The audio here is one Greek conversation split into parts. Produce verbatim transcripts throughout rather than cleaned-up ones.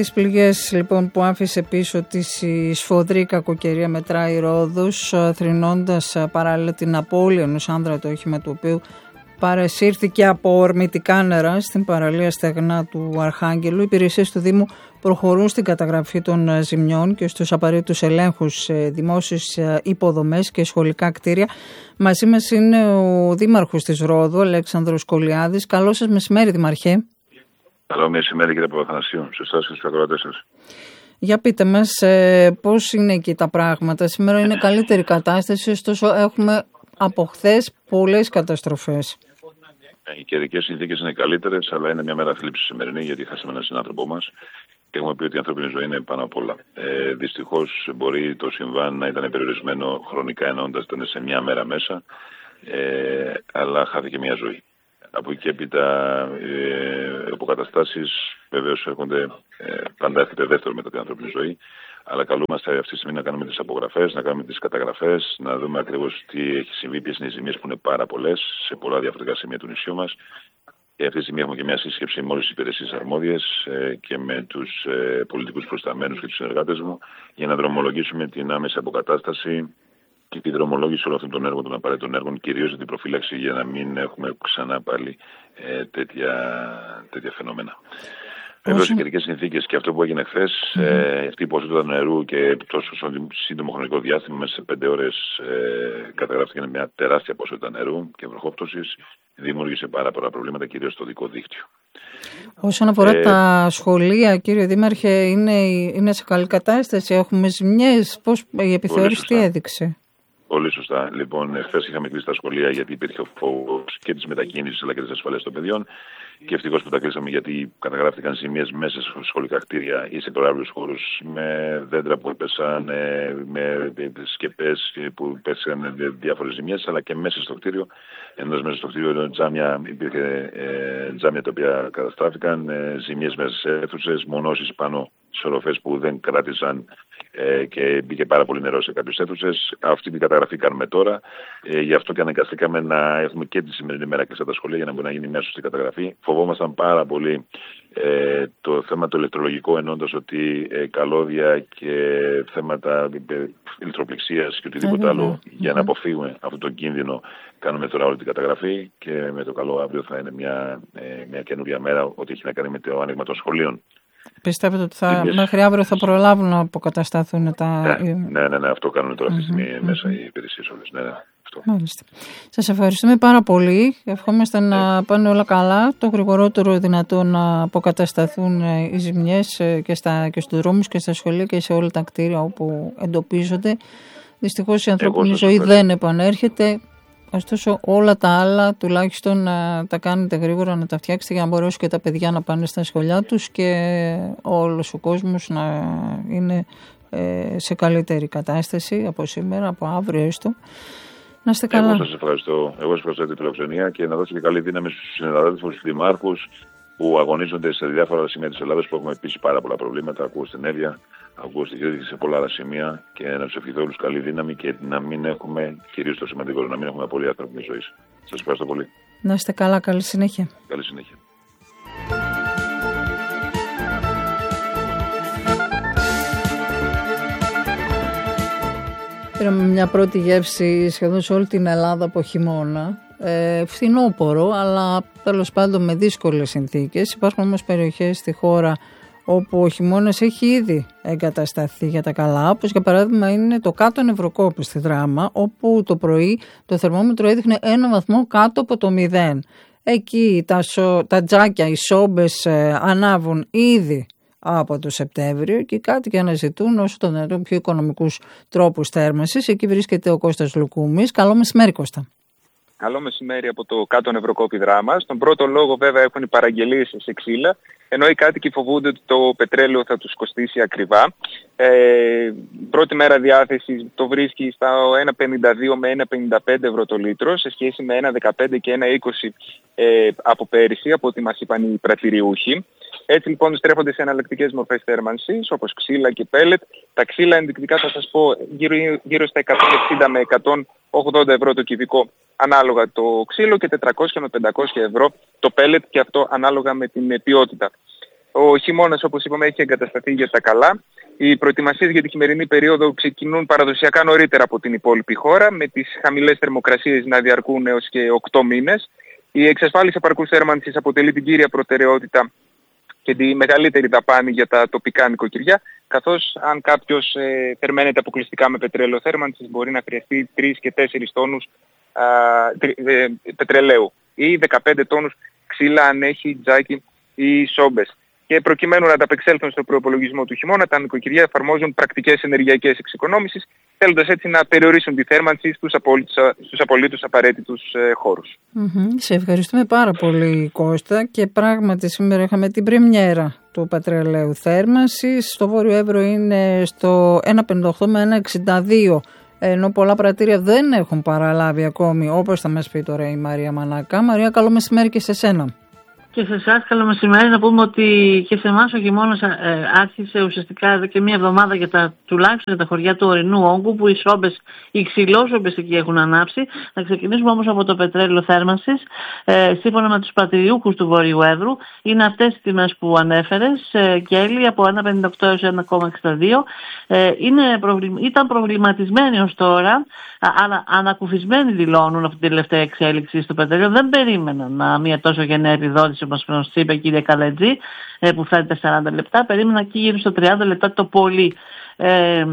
τις πληγές λοιπόν που άφησε πίσω της η σφοδρή κακοκαιρία μετράει Ρόδος, θρηνώντας παράλληλα την απώλεια ενός άνδρα, το όχημα του οποίου παρασύρθηκε από ορμητικά νερά στην παραλία στεγνά του Αρχάγγελου. Οι υπηρεσίες του Δήμου προχωρούν στην καταγραφή των ζημιών και στους απαραίτητους ελέγχους σε δημόσιες υποδομές και σχολικά κτίρια. Μαζί μας είναι ο Δήμαρχος της Ρόδου, Αλέξανδρος Κολιάδης. Καλό σας μεσημέρι, Δήμαρχε. Καλό μεσημέρι, κύριε Παπαθανασίου, σε εσάς και στους ακροατές σας. Για πείτε μας ε, πώς είναι εκεί τα πράγματα. Σήμερα είναι καλύτερη κατάσταση, ωστόσο έχουμε από χθες πολλές καταστροφές. Οι καιρικές συνθήκες είναι καλύτερες, αλλά είναι μια μέρα θλίψη σημερινή, γιατί χάσαμε έναν συνάνθρωπό μας και έχουμε πει ότι η ανθρώπινη ζωή είναι πάνω απ' όλα. Ε, δυστυχώς μπορεί το συμβάν να ήταν περιορισμένο χρονικά, εννοώντας ήταν σε μια μέρα μέσα, ε, αλλά χάθηκε μια ζωή. Από εκεί και έπειτα ε, αποκαταστάσεις βεβαίως έρχονται, ε, πάντα έρχεται δεύτερο μετά την ανθρώπινη ζωή, αλλά καλούμαστε αυτή τη στιγμή να κάνουμε τις απογραφές, να κάνουμε τις καταγραφές, να δούμε ακριβώς τι έχει συμβεί, ποιες είναι οι ζημίες που είναι πάρα πολλές σε πολλά διαφορετικά σημεία του νησιού μας. Και αυτή τη στιγμή έχουμε και μια σύσκεψη με όλες τις υπηρεσίες αρμόδιες ε, και με τους ε, πολιτικούς προσταμένους και τους συνεργάτες μου για να δρομολογήσουμε την άμεση αποκατάσταση και τη δρομολόγηση όλων αυτών των έργων, των απαραίτητων έργων, κυρίως για την προφύλαξη για να μην έχουμε ξανά πάλι ε, τέτοια, τέτοια φαινόμενα. Βέβαια, οι καιρικές συνθήκες και αυτό που έγινε χθες, mm-hmm. ε, αυτή η ποσότητα νερού και τόσο σύντομο χρονικό διάστημα, μέσα σε πέντε ώρες ε, καταγράφηκε μια τεράστια ποσότητα νερού και βροχόπτωσης, δημιούργησε πάρα πολλά προβλήματα, κυρίως στο δικό δίκτυο. Όσον αφορά ε, τα σχολεία, κύριε Δήμαρχε, είναι, είναι σε καλή κατάσταση, έχουμε ζημιές, πώς η επιθεώρηση τι έδειξε? Πολύ σωστά. Λοιπόν, χθες είχαμε κλείσει τα σχολεία γιατί υπήρχε ο φόβος και της μετακίνησης αλλά και της ασφαλείας των παιδιών. Και ευτυχώς που τα κλείσαμε, γιατί καταγράφηκαν ζημίες μέσα σε σχολικά κτίρια ή σε προάβλους χώρους, με δέντρα που έπεσαν, με σκεπές που πέσαν διάφορες ζημίες, αλλά και μέσα στο κτίριο. Ενώ μέσα στο κτίριο τζάμια, υπήρχε ε, τζάμια τα οποία καταστράφηκαν, ε, ζημίες μέσα σε αίθουσες, μονώσεις πάνω σε οροφές που δεν κράτησαν ε, και μπήκε πάρα πολύ νερό σε κάποιες αίθουσες. Αυτή την καταγραφή κάνουμε τώρα. Ε, γι' αυτό και αναγκαστήκαμε να έχουμε και τη σημερινή μέρα και στα σχολεία για να μπορεί να γίνει μια σωστή καταγραφή. Φοβόμασταν πάρα πολύ ε, το θέμα το ηλεκτρολογικό, εννοώντας ότι ε, καλώδια και θέματα ε, ηλεκτροπληξίας και οτιδήποτε mm-hmm. άλλο mm-hmm. για να αποφύγουμε αυτό το κίνδυνο. Κάνουμε τώρα όλη την καταγραφή και με το καλό αύριο θα είναι μια, ε, μια καινούργια μέρα ότι έχει να κάνει με το άνοιγμα των σχολείων. Πιστεύετε ότι θα, μέχρι αύριο θα προλάβουν να αποκατασταθούν τα... Ναι, ναι, ναι, ναι αυτό κάνουν τώρα αυτή τη στιγμή mm-hmm. μέσα οι υπηρεσίες όλες. Ναι, ναι, αυτό. Μάλιστα. Σας ευχαριστούμε πάρα πολύ. Ευχόμαστε ναι. να πάνε όλα καλά. Το γρηγορότερο δυνατό να αποκατασταθούν οι ζημιές και, στα, και στους δρόμους και στα σχολεία και σε όλα τα κτίρια όπου εντοπίζονται. Δυστυχώς η ανθρώπινη ζωή δεν επανέρχεται. Ωστόσο όλα τα άλλα τουλάχιστον να τα κάνετε γρήγορα, να τα φτιάξετε για να μπορέσουν και τα παιδιά να πάνε στα σχολιά τους και όλος ο κόσμος να είναι σε καλύτερη κατάσταση από σήμερα, από αύριο έστω. Να είστε καλά. Εγώ σας ευχαριστώ. Εγώ σας ευχαριστώ για την φιλοξενία και να δώσω και καλή δύναμη στους συναδέλφους, στους δημάρχους που αγωνίζονται σε διάφορα σημεία της Ελλάδας που έχουμε επίσης πάρα πολλά προβλήματα. Ακούω στην Εύβοια, ακούω στη Κρήτη σε πολλά άλλα σημεία και να τους ευχηθώ όλους καλή δύναμη και να μην έχουμε, κυρίως το σημαντικό, να μην έχουμε απώλεια ανθρώπινης ζωής. Σας ευχαριστώ πολύ. Να είστε καλά. Καλή συνέχεια. Καλή συνέχεια. Πήραμε μια πρώτη γεύση σχεδόν σε όλη την Ελλάδα από χειμώνα. Ε, φθινόπορο, αλλά τέλος πάντων με δύσκολες συνθήκες. Υπάρχουν όμως περιοχές στη χώρα όπου ο χειμώνας έχει ήδη εγκατασταθεί για τα καλά, όπως για παράδειγμα είναι το κάτω Νευροκόπη στη Δράμα, όπου το πρωί το θερμόμετρο έδειχνε ένα βαθμό κάτω από το μηδέν. Εκεί τα, σο, τα τζάκια, οι σόμπες ε, ανάβουν ήδη από το Σεπτέμβριο και κάτι και αναζητούν όσο το δυνατόν πιο οικονομικούς τρόπους θέρμανσης. Εκεί βρίσκεται ο Κώστας Λουκούμης. Καλό μεσημέρι, Κώστα. Καλό μεσημέρι από το κάτω Νευροκόπη Δράμα. Στον πρώτο λόγο βέβαια έχουν οι παραγγελίες σε ξύλα, ενώ οι κάτοικοι φοβούνται ότι το πετρέλαιο θα τους κοστίσει ακριβά. Ε, πρώτη μέρα διάθεση το βρίσκει στα ένα πενήντα δύο με ένα πενήντα πέντε ευρώ το λίτρο, σε σχέση με ένα δεκαπέντε και ένα είκοσι ε, από πέρυσι, από ό,τι μας είπαν οι πρατηριούχοι. Έτσι λοιπόν στρέφονται σε εναλλακτικές μορφές θέρμανσης, όπως ξύλα και πέλετ. Τα ξύλα ενδεικτικά θα σας πω γύρω, γύρω στα εκατόν εξήντα με εκατόν ογδόντα ευρώ το κυβικό ανάλογα το ξύλο και τετρακόσια με πεντακόσια ευρώ το πέλετ, και αυτό ανάλογα με την ποιότητα. Ο χειμώνας, όπως είπαμε, έχει εγκατασταθεί για τα καλά. Οι προετοιμασίες για τη χειμερινή περίοδο ξεκινούν παραδοσιακά νωρίτερα από την υπόλοιπη χώρα, με τις χαμηλές θερμοκρασίες να διαρκούν έως και οκτώ μήνες. Η εξασφάλιση επαρκούς θέρμανσης αποτελεί την κύρια προτεραιότητα και τη μεγαλύτερη δαπάνη για τα τοπικά νοικοκυριά, καθώς αν κάποιος ε, θερμαίνεται αποκλειστικά με πετρέλαιο θέρμανσης μπορεί να χρειαστεί τρεις και τέσσερις τόνους α, τρι, ε, πετρελαίου ή δεκαπέντε τόνους ξύλα αν έχει τζάκι ή σόμπες. Και προκειμένου να ανταπεξέλθουν στο προϋπολογισμό του χειμώνα, τα νοικοκυριά εφαρμόζουν πρακτικές ενεργειακές εξοικονόμησης, θέλοντας έτσι να περιορίσουν τη θέρμανση στους απολύτως, στους απολύτως απαραίτητους ε, χώρους. Mm-hmm. Σε ευχαριστούμε πάρα πολύ, Κώστα. Και πράγματι σήμερα είχαμε την πρεμιέρα του πετρελαίου θέρμανσης. Στο Βόρειο Εύρο είναι στο ένα πενήντα οκτώ με ένα εξήντα δύο, ενώ πολλά πρατήρια δεν έχουν παραλάβει ακόμη, όπως θα μας πει τώρα η Μαρία Μανάκα. Μαρία, καλό μεσημέρι και σε σένα. Και σε εσάς καλό μεσημέρι. Να πούμε ότι και σε εμάς ο χειμώνας ε, άρχισε ουσιαστικά εδώ και μία εβδομάδα για τα, τουλάχιστον για τα χωριά του ορεινού όγκου, που οι σόμπες, οι ξυλόσομπες εκεί έχουν ανάψει. Να ξεκινήσουμε όμως από το πετρέλαιο θέρμανσης. Ε, σύμφωνα με τους πρατηριούχους του Βορείου Εύρου, είναι αυτές οι τιμές που ανέφερες, ε, Κέλλη, από ένα πενήντα οκτώ έως ένα κόμμα εξήντα δύο. Ε, είναι προβλημα... Ήταν προβληματισμένοι ως τώρα, αλλά ανακουφισμένοι δηλώνουν αυτή την τελευταία εξέλιξη στο πετρέλαιο. Δεν περίμεναν μια τόσο γενναία επιδότηση, όπως μας είπε η κυρία Καλετζή, που φαίνεται σαράντα λεπτά. Περίμενα εκεί γύρω στο τριάντα λεπτά το πολύ. Ε,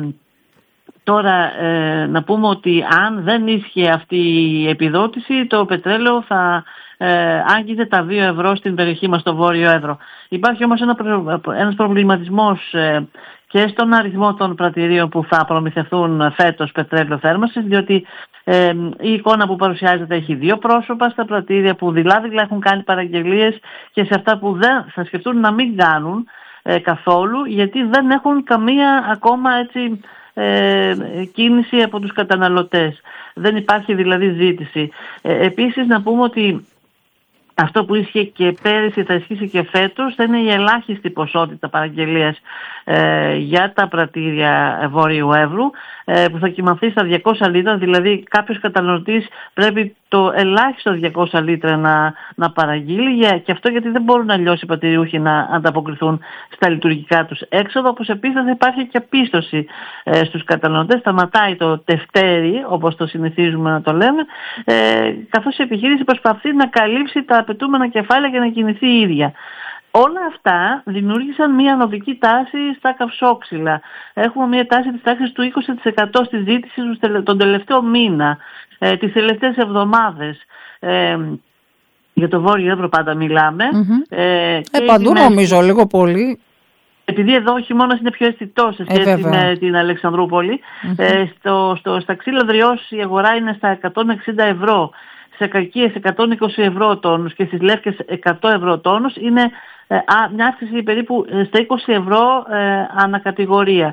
τώρα ε, να πούμε ότι αν δεν ίσχυε αυτή η επιδότηση, το πετρέλαιο θα ε, άγγιζε τα δύο ευρώ στην περιοχή μας, στο Βόρειο Εύρο. Υπάρχει όμως ένα προ, ένας προβληματισμός ε, και στον αριθμό των πρατηρίων που θα προμηθευτούν φέτος πετρέλαιο θέρμανσης, διότι ε, η εικόνα που παρουσιάζεται έχει δύο πρόσωπα στα πρατήρια που δηλαδή έχουν κάνει παραγγελίες, και σε αυτά που δεν θα σκεφτούν να μην κάνουν ε, καθόλου, γιατί δεν έχουν καμία ακόμα έτσι ε, κίνηση από τους καταναλωτές. Δεν υπάρχει δηλαδή ζήτηση. Ε, επίσης να πούμε ότι αυτό που ίσχυε και πέρυσι θα ισχύσει και φέτος, θα είναι η ελάχιστη ποσότητα παραγγελίας ε, για τα πρατήρια Βορείου Εύρου, ε, που θα κοιμαθεί στα διακόσια λίτρα, δηλαδή κάποιος καταναλωτής πρέπει το ελάχιστο διακόσια λίτρα να, να παραγγείλει, και αυτό γιατί δεν μπορούν αλλιώς οι πρατηριούχοι να ανταποκριθούν στα λειτουργικά τους έξοδα, όπως επίσης θα υπάρχει και πίστοση ε, στους καταναλωτές. Σταματάει το τευτέρι, όπως το συνηθίζουμε να το λέμε, ε, καθώς η επιχείρηση προσπαθεί να καλύψει τα απαιτούμενα κεφάλαια και να κινηθεί η ίδια. Όλα αυτά δημιούργησαν μια ανωδική τάση στα καυσόξυλα. Έχουμε μια τάση της τάξης του είκοσι τοις εκατό στη ζήτηση τον τελευταίο μήνα, ε, τις τελευταίες εβδομάδες. Ε, για το Βόρειο Εύρο πάντα μιλάμε. Mm-hmm. Ε, ε, παντού νομίζω λίγο πολύ. Επειδή εδώ ο χειμώνας είναι πιο αισθητός σε σχέση ε, με την Αλεξανδρούπολη. Mm-hmm. Ε, στο, στο, στα ξύλα Δριός η αγορά είναι στα εκατόν εξήντα ευρώ. Σε Κακίες εκατόν είκοσι ευρώ τόνους και στις Λεύκες εκατό ευρώ τόνους. Είναι ε, μια αύξηση περίπου στα είκοσι ευρώ ε, ανακατηγορία.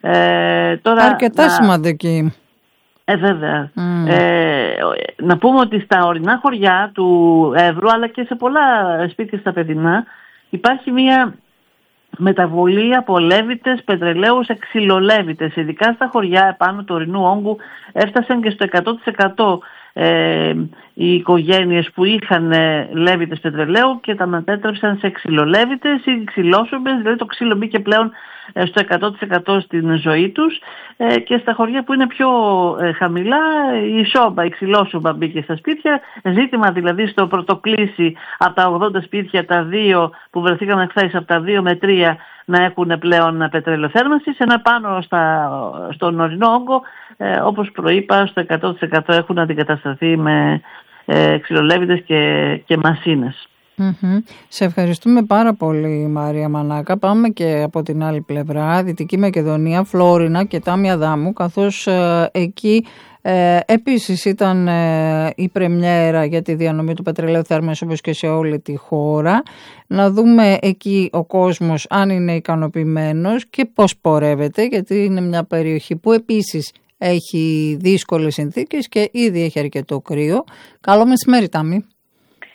Ε, τώρα, αρκετά να... σημαντική. Ε, βέβαια. Mm. Ε, να πούμε ότι στα ορεινά χωριά του Εύρου, αλλά και σε πολλά σπίτια στα παιδινά, υπάρχει μια μεταβολή από λέβητες πετρελαίου σε ξυλολέβητες. Ειδικά στα χωριά επάνω του ορεινού όγκου έφτασαν και στο εκατό τοις εκατό ε, οι οικογένειες που είχαν ε, λέβητες πετρελαίου και τα μετέτρεψαν σε ξυλολέβητες ή ξυλόσομπες, δηλαδή το ξύλο μπήκε πλέον ε, στο εκατό τοις εκατό στην ζωή τους, ε, και στα χωριά που είναι πιο ε, χαμηλά η σόμπα, η ξυλόσομπα μπήκε στα σπίτια. Ζήτημα δηλαδή στο πρωτοκλήσι από τα ογδόντα σπίτια, τα δύο που βρεθήκαμε χθες, από τα δύο με τρία να έχουν πλέον πετρέλαιο θέρμανσης, ένα πάνω στα, στον ορεινό όγκο, ε, όπως προείπα, στο εκατό τοις εκατό έχουν αντικατασταθεί με ε, ξυλολέβητες και, και μασίνες. Mm-hmm. Σε ευχαριστούμε πάρα πολύ, Μαρία Μανάκα. Πάμε και από την άλλη πλευρά, Δυτική Μακεδονία, Φλόρινα και Τάμια Δάμου, καθώς ε, εκεί ε, επίσης ήταν ε, η πρεμιέρα για τη διανομή του πετρελαίου θέρμανσης, όπως και σε όλη τη χώρα. Να δούμε εκεί ο κόσμος αν είναι ικανοποιημένος και πώς πορεύεται, γιατί είναι μια περιοχή που επίσης έχει δύσκολες συνθήκες και ήδη έχει αρκετό κρύο. Καλό μεσημέρι, Τάμι.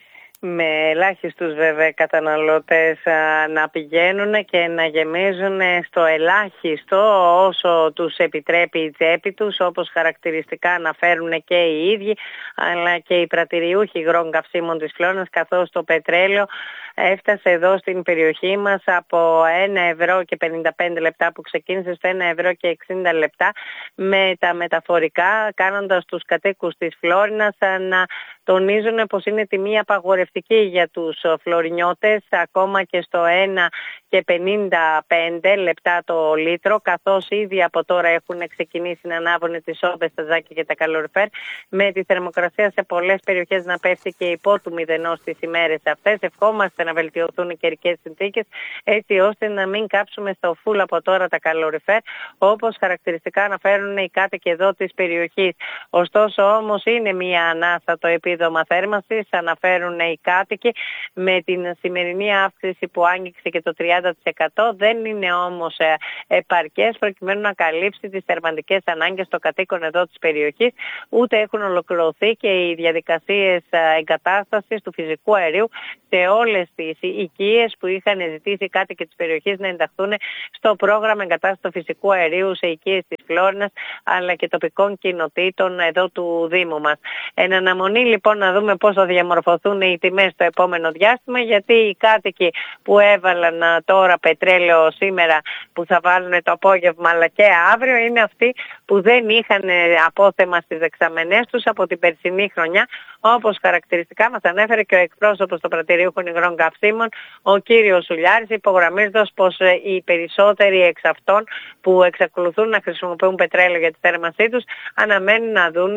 με ελάχιστους βέβαια καταναλωτές να πηγαίνουν και να γεμίζουν στο ελάχιστο όσο τους επιτρέπει η τσέπη τους, όπως χαρακτηριστικά αναφέρουν και οι ίδιοι αλλά και οι πρατηριούχοι υγρών καυσίμων της Φλόρινας, καθώς το πετρέλαιο έφτασε εδώ στην περιοχή μας από ένα ευρώ και πενήντα πέντε λεπτά που ξεκίνησε στο ένα ευρώ και εξήντα λεπτά με τα μεταφορικά, κάνοντας τους κατοίκους της Φλόρινας να τονίζουν πως είναι τιμή απαγορευτική για τους φλωρινιώτες, ακόμα και στο ένα και πενήντα πέντε λεπτά το λίτρο, καθώς ήδη από τώρα έχουν ξεκινήσει να ανάβουν τις όμπες, τα ζάκια και τα καλοριφέρ, με τη θερμοκρασία σε πολλές περιοχές να πέφτει και υπό του μηδενός τις ημέρες αυτές. Ευχόμαστε να βελτιωθούν οι καιρικές συνθήκες, έτσι ώστε να μην κάψουμε στο φουλ από τώρα τα καλοριφέρ, όπως χαρακτηριστικά αναφέρουν οι κάτοικοι εδώ της περιοχής. Ωστόσο όμως είναι μια ανάσα το επίδομα θέρμανσης, αναφέρουν οι κάτοικοι, με την σημερινή αύξηση που άγγιξε και το τριάντα τοις εκατό. Δεν είναι όμως επαρκές προκειμένου να καλύψει τις θερμαντικές ανάγκες των κατοίκων εδώ της περιοχής, ούτε έχουν ολοκληρωθεί και οι διαδικασίες εγκατάστασης του φυσικού αερίου σε όλες τις οικίες που είχαν ζητήσει οι κάτοικοι της περιοχής να ενταχθούν στο πρόγραμμα εγκατάστασης του φυσικού αερίου σε οικίες της Φλόρινας αλλά και τοπικών κοινοτήτων εδώ του Δήμου μας. Εν αναμονή λοιπόν να δούμε πώς θα διαμορφωθούν οι τιμές στο επόμενο διάστημα, γιατί οι κάτοικοι που έβαλαν τώρα πετρέλαιο σήμερα, που θα βάλουν το απόγευμα αλλά και αύριο, είναι αυτοί που δεν είχαν απόθεμα στις δεξαμενές τους από την περσινή χρονιά, όπως χαρακτηριστικά μας ανέφερε και ο εκπρόσωπος των πρατηριούχων υγρών καυσίμων, ο κύριος Σουλιάρης, υπογραμμίζοντας πως οι περισσότεροι εξ αυτών που εξακολουθούν να χρησιμοποιούν πετρέλαιο για τη θέρμανσή τους αναμένουν να δουν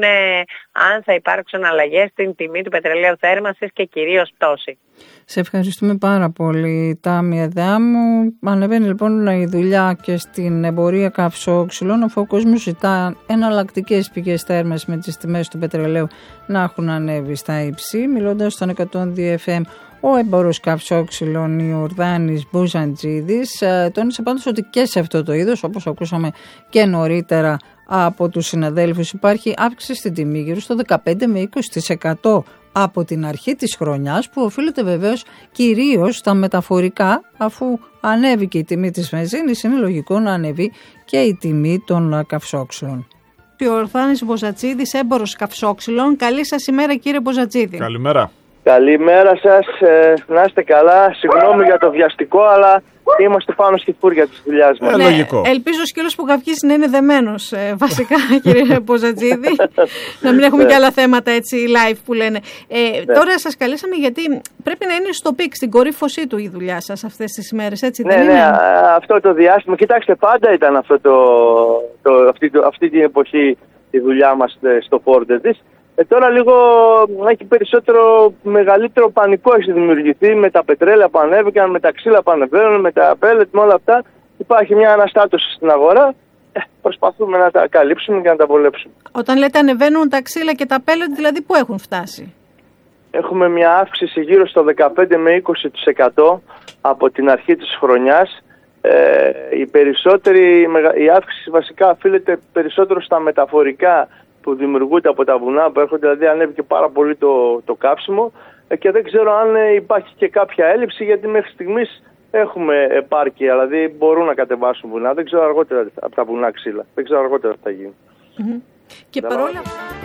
αν θα υπάρξουν αλλαγές στην τιμή του πετρελαίου θέρμανσης και κυρίως πτώση. Σε ευχαριστούμε πάρα πολύ, Τάμια Δάμου. Ανεβαίνει λοιπόν η δουλειά και στην εμπορία καυσόξυλων, αφού ο κόσμος ζητά εναλλακτικές πηγές θέρμανσης με τις τιμές του πετρελαίου να έχουν ανέβει στα ύψη. Μιλώντας στον εκατόν δύο εφ εμ, ο έμπορος καυσόξυλων Ιορδάνης Μποζαντζίδης τόνισε πάντως ότι και σε αυτό το είδος, όπως ακούσαμε και νωρίτερα από τους συναδέλφους, υπάρχει αύξηση στην τιμή γύρω στο δεκαπέντε με είκοσι τοις εκατό από την αρχή της χρονιάς, που οφείλεται βεβαίως κυρίως στα μεταφορικά, αφού ανέβηκε η τιμή της βενζίνης, είναι λογικό να ανέβει και η τιμή των καυσόξυλων. Ο Ιορδάνης Μποζαντζίδης, έμπορος καυσόξυλων. Καλή σας ημέρα, κύριε Μποζαντζίδη. Καλημέρα. Καλημέρα σας, ε, να είστε καλά. Συγγνώμη για το βιαστικό, αλλά είμαστε πάνω στη φούρια της δουλειάς μας. Ε, ναι, λογικό. Ελπίζω ο σκύλος που καυγίζει να είναι δεμένος, ε, βασικά, κύριε Μποζαντζίδη. Να μην έχουμε ναι. και άλλα θέματα έτσι live που λένε. Ε, ναι. Τώρα σας καλέσαμε γιατί πρέπει να είναι στο πικ, στην κορύφωσή του η δουλειά σας αυτές τις ημέρες, έτσι ναι, δεν είναι? Ναι, αυτό το διάστημα. Κοιτάξτε, πάντα ήταν αυτό το, το, αυτή, το, αυτή την εποχή η δουλειά μας στο πόρτε της. Ε, τώρα λίγο έχει περισσότερο, μεγαλύτερο πανικό έχει δημιουργηθεί με τα πετρέλαια που ανέβηκαν, με τα ξύλα που ανεβαίνουν, με τα πέλετ, με όλα αυτά. Υπάρχει μια αναστάτωση στην αγορά. Ε, προσπαθούμε να τα καλύψουμε και να τα βολέψουμε. Όταν λέτε ανεβαίνουν τα ξύλα και τα πέλετ, δηλαδή πού έχουν φτάσει? Έχουμε μια αύξηση γύρω στο δεκαπέντε με είκοσι τοις εκατό από την αρχή της χρονιάς. Ε, η, περισσότερη, η αύξηση βασικά οφείλεται περισσότερο στα μεταφορικά που δημιουργούνται από τα βουνά που έρχονται, δηλαδή ανέβηκε πάρα πολύ το, το καύσιμο ε, και δεν ξέρω αν ε, υπάρχει και κάποια έλλειψη, γιατί μέχρι στιγμής έχουμε επάρκεια, δηλαδή μπορούν να κατεβάσουν βουνά. Δεν ξέρω αργότερα από τα βουνά ξύλα. Δεν ξέρω αργότερα τι θα γίνει. Mm-hmm. Και παρόλα...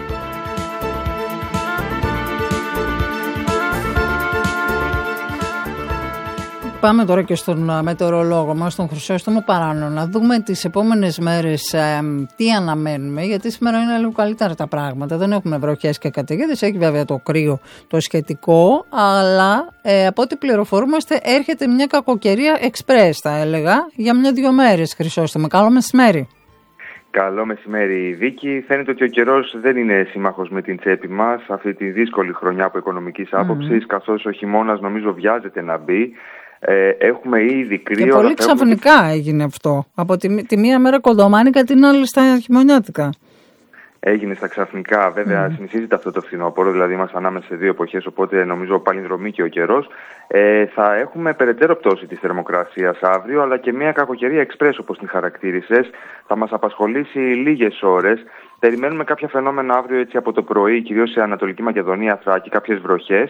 Πάμε τώρα και στον μετεωρολόγο μας, τον Χρυσόστομο Παράνο, να δούμε τις επόμενες μέρες ε, τι αναμένουμε, γιατί σήμερα είναι λίγο καλύτερα τα πράγματα. Δεν έχουμε βροχές και καταιγίδες, έχει βέβαια το κρύο το σχετικό, αλλά ε, από ό,τι πληροφορούμαστε έρχεται μια κακοκαιρία εξπρές, θα έλεγα, για μια-δυο μέρες, Χρυσόστομο. Καλό μεσημέρι. Καλό μεσημέρι, Βίκη. Φαίνεται ότι ο καιρός δεν είναι σύμμαχος με την τσέπη μας αυτή τη δύσκολη χρονιά από οικονομικής άποψης, mm. καθώς ο χειμώνας νομίζω βιάζεται να μπει. Ε, έχουμε ήδη κρύο. Και πολύ ξαφνικά έχουμε... έγινε αυτό. Από τη, τη μία μέρα κοντομάνικα, την άλλη στα χειμωνιάτικα. Έγινε στα ξαφνικά. Βέβαια, mm. συνηθίζεται αυτό το φθινόπωρο, δηλαδή είμαστε ανάμεσα σε δύο εποχές, οπότε νομίζω παλινδρομεί και ο καιρός. Ε, θα έχουμε περαιτέρω πτώση της θερμοκρασίας αύριο, αλλά και μια κακοκαιρία εξπρές, όπως την χαρακτήρισες. Θα μας απασχολήσει λίγες ώρες. Περιμένουμε κάποια φαινόμενα αύριο έτσι από το πρωί, κυρίως σε Ανατολική Μακεδονία, Θράκη, κάποιες βροχές.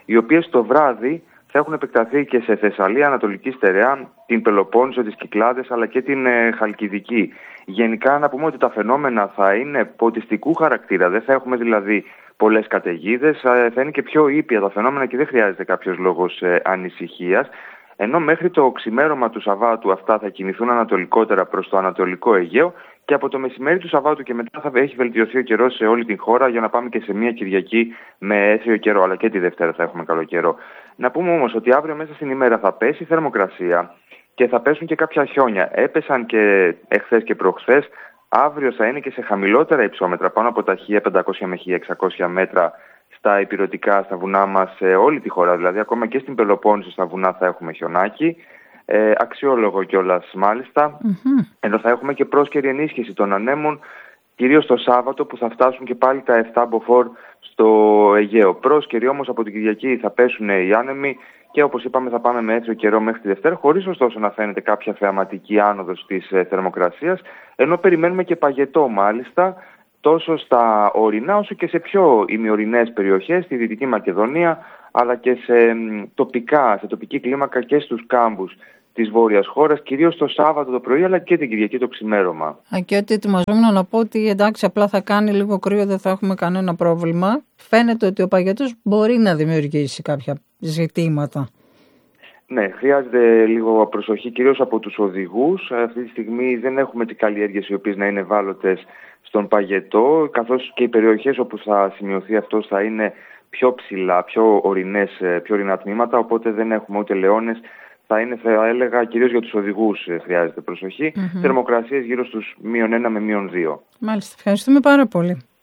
οι οποίες το βράδυ θα έχουν επεκταθεί και σε Θεσσαλία, Ανατολική Στερεά, την Πελοπόννησο, τις Κυκλάδες αλλά και την ε, Χαλκιδική. Γενικά να πούμε ότι τα φαινόμενα θα είναι ποτιστικού χαρακτήρα, δεν θα έχουμε δηλαδή πολλές καταιγίδες, θα είναι και πιο ήπια τα φαινόμενα και δεν χρειάζεται κάποιος λόγος ε, ανησυχίας. Ενώ μέχρι το ξημέρωμα του Σαββάτου αυτά θα κινηθούν ανατολικότερα προς το Ανατολικό Αιγαίο και από το μεσημέρι του Σαββάτου και μετά θα έχει βελτιωθεί ο καιρός σε όλη την χώρα για να πάμε και σε μια Κυριακή με έθριο καιρό, αλλά και τη Δευτέρα θα έχουμε καλό καιρό. Να πούμε όμως ότι αύριο μέσα στην ημέρα θα πέσει η θερμοκρασία και θα πέσουν και κάποια χιόνια. Έπεσαν και εχθές και προχθές, αύριο θα είναι και σε χαμηλότερα υψόμετρα, πάνω από τα χίλια πεντακόσια με χίλια εξακόσια μέτρα στα ηπειρωτικά, στα βουνά μας, σε όλη τη χώρα. Δηλαδή, ακόμα και στην Πελοπόννησο στα βουνά θα έχουμε χιονάκι. Ε, αξιόλογο κιόλας μάλιστα. Mm-hmm. Ενώ θα έχουμε και πρόσκαιρη ενίσχυση των ανέμων, κυρίως το Σάββατο που θα φτάσουν και πάλι τα επτά μποφόρ στο Αιγαίο. Πρόσκαιρη όμως από την Κυριακή θα πέσουν οι άνεμοι και όπως είπαμε θα πάμε με έθριο καιρό μέχρι τη Δευτέρα, χωρίς ωστόσο να φαίνεται κάποια θεαματική άνοδος της ε, θερμοκρασίας, ενώ περιμένουμε και παγετό μάλιστα, τόσο στα ορεινά όσο και σε πιο ημιορεινές περιοχές, στη Δυτική Μακεδονία, αλλά και σε τοπικά, σε τοπική κλίμακα και στους κάμπους της βόρειας χώρας, κυρίως το Σάββατο το πρωί, αλλά και την Κυριακή το ξημέρωμα. Α, και ότι ετοιμαζόμουν να πω ότι εντάξει, απλά θα κάνει λίγο κρύο, δεν θα έχουμε κανένα πρόβλημα. Φαίνεται ότι ο παγετός μπορεί να δημιουργήσει κάποια ζητήματα. Ναι, χρειάζεται λίγο προσοχή, κυρίως από τους οδηγούς. Αυτή τη στιγμή δεν έχουμε τις καλλιέργειες οι οποίες να είναι ευάλωτες στον παγετό, καθώς και οι περιοχές όπου θα σημειωθεί αυτό θα είναι πιο ψηλά, πιο ορεινές, πιο ορεινά τμήματα, οπότε δεν έχουμε ούτε λεώνες. Θα είναι, θα έλεγα, κυρίως για τους οδηγούς χρειάζεται προσοχή. Mm-hmm. Θερμοκρασίες γύρω στους μείον ένα με μείον δύο. Μάλιστα, ευχαριστούμε πάρα πολύ.